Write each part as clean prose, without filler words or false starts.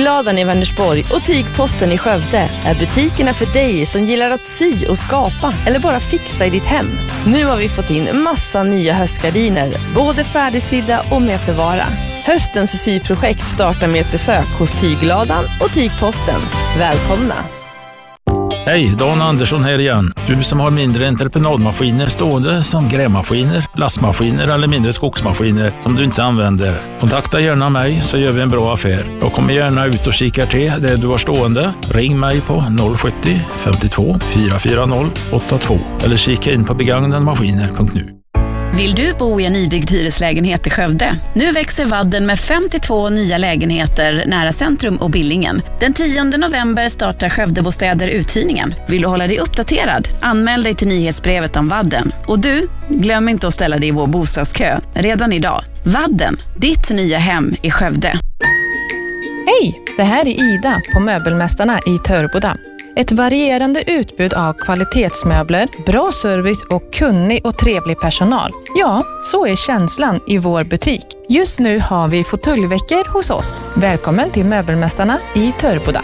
Tygladan i Vänersborg och Tygposten i Skövde är butikerna för dig som gillar att sy och skapa eller bara fixa i ditt hem. Nu har vi fått in massa nya höstgardiner, både färdigsydda och metervara. Höstens syprojekt startar med ett besök hos Tygladan och Tygposten. Välkomna! Hej, Dan Andersson här igen. Du som har mindre entreprenadmaskiner stående som grävmaskiner, lastmaskiner eller mindre skogsmaskiner som du inte använder. Kontakta gärna mig så gör vi en bra affär. Jag kommer gärna ut och kika till det du har stående. Ring mig på 070 52 440 82 eller kika in på begagnadmaskiner.nu. Vill du bo i en nybyggd hyreslägenhet i Skövde? Nu växer Vadden med 52 nya lägenheter nära centrum och Billingen. Den 10 november startar Skövdebostäder uthyrningen. Vill du hålla dig uppdaterad? Anmäl dig till nyhetsbrevet om Vadden. Och du, glöm inte att ställa dig i vår bostadskö redan idag. Vadden, ditt nya hem i Skövde. Hej, det här är Ida på Möbelmästarna i Törboda. Ett varierande utbud av kvalitetsmöbler, bra service och kunnig och trevlig personal. Ja, så är känslan i vår butik. Just nu har vi fåtöljveckor hos oss. Välkommen till Möbelmästarna i Törboda.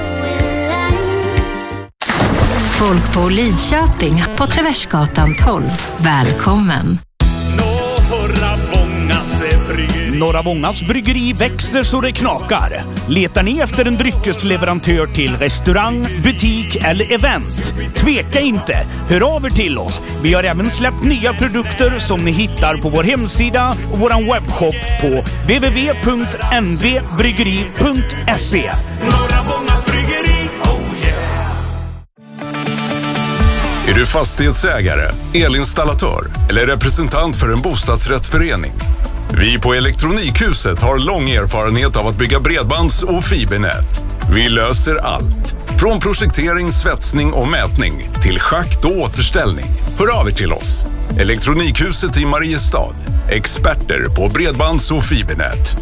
Folk på Lidköping på Traversgatan 12. Välkommen! Norra Vångas bryggeri växer så det knakar. Letar ni efter en dryckesleverantör till restaurang, butik eller event? Tveka inte, hör av er till oss. Vi har även släppt nya produkter som ni hittar på vår hemsida och vår webbshop på www.nvbryggeri.se. Norra Vångas bryggeri, oh yeah! Är du fastighetsägare, elinstallatör eller representant för en bostadsrättsförening? Vi på Elektronikhuset har lång erfarenhet av att bygga bredbands- och fibernät. Vi löser allt. Från projektering, svetsning och mätning till schakt och återställning. Hör av er till oss. Elektronikhuset i Mariestad. Experter på bredbands- och fibernät.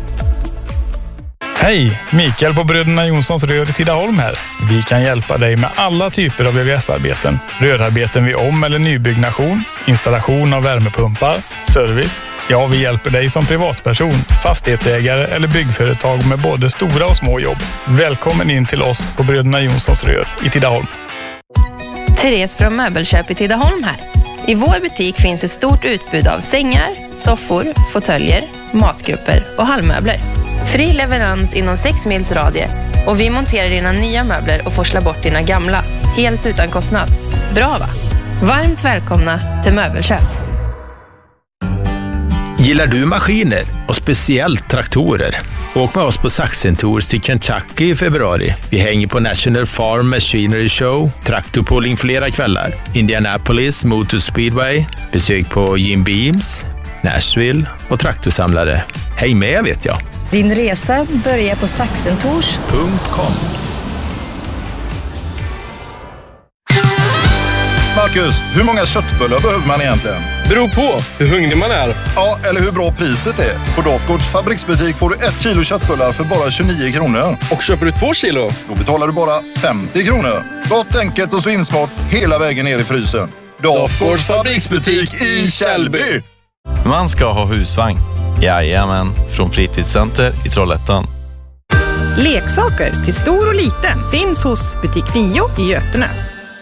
Hej, Mikael på Bröderna Jonssons rör i Tidaholm här. Vi kan hjälpa dig med alla typer av VVS-arbeten. Rörarbeten vid om- eller nybyggnation, installation av värmepumpar, service. Ja, vi hjälper dig som privatperson, fastighetsägare eller byggföretag med både stora och små jobb. Välkommen in till oss på Bröderna Jonssons rör i Tidaholm. Therese från Möbelköp i Tidaholm här. I vår butik finns ett stort utbud av sängar, soffor, fåtöljer, matgrupper och hallmöbler. Fri leverans inom 6 mils radie och vi monterar dina nya möbler och forslar bort dina gamla, helt utan kostnad. Bra va? Varmt välkomna till Möbelköp. Gillar du maskiner och speciellt traktorer? Åk med oss på Saxen Tours till Kentucky i februari. Vi hänger på National Farm Machinery Show, traktorpooling flera kvällar, Indianapolis Motor Speedway, besök på Jim Beams, Nashville och traktorsamlare. Häng med vet jag. Din resa börjar på saxentours.com. Marcus, hur många köttbullar behöver man egentligen? Beror på hur hungrig man är. Ja, eller hur bra priset är. På Dafgårds fabriksbutik får du 1 kilo köttbullar för bara 29 kronor. Och köper du 2 kilo? Då betalar du bara 50 kronor. Gott, enkelt och svinsmart hela vägen ner i frysen. Dafgårds fabriksbutik i Källby. Man ska ha husvagn. Jajamän, från Fritidscenter i Trollhättan. Leksaker till stor och liten finns hos butik 9 i Götene.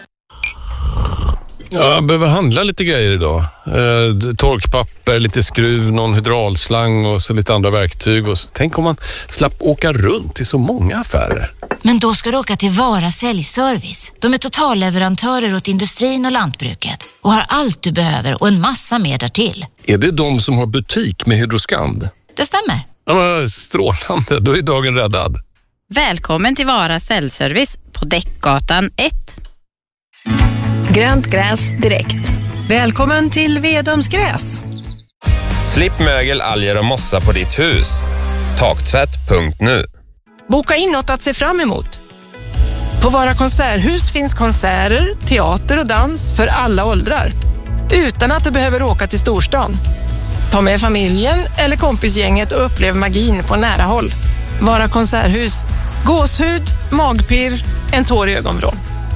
Jag behöver handla lite grejer idag. Torkpapper, lite skruv, någon hydraulslang och så lite andra verktyg. Och så. Tänk om man slapp åka runt till så många affärer. Men då ska du åka till Vara Säljservice. De är totalleverantörer åt industrin och lantbruket och har allt du behöver och en massa mer därtill. Är det de som har butik med Hydroskand? Det stämmer. Ja, strålande, då är dagen räddad. Välkommen till Vara Säljservice på Däckgatan 1. Grönt gräs direkt. Välkommen till Vedomsgräs. Slipp mögel, alger och mossa på ditt hus. Taktvätt.nu. Boka in något att se fram emot. På Vara Konserthus finns konserter, teater och dans för alla åldrar. Utan att du behöver åka till storstan. Ta med familjen eller kompisgänget och upplev magin på nära håll. Vara Konserthus. Gåshud, magpirr, en tår i ögonvrån.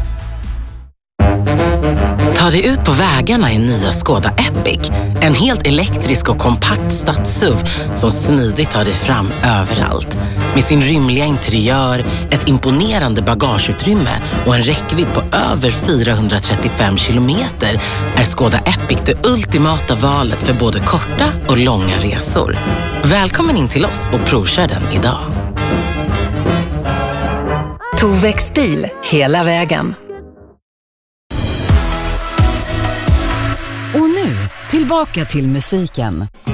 Ta dig ut på vägarna i nya Skoda Epic. En helt elektrisk och kompakt stadssuv som smidigt tar dig fram överallt. Med sin rymliga interiör, ett imponerande bagageutrymme och en räckvidd på över 435 kilometer är Skoda Epic det ultimata valet för både korta och långa resor. Välkommen in till oss och provkör den idag. Tovex bil, hela vägen. Och nu, tillbaka till musiken.